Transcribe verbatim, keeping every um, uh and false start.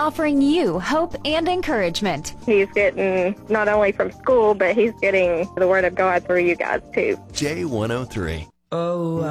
offering you hope and encouragement. He's getting not only from school, but he's getting the Word of God through you guys, too. J one oh three. Oh,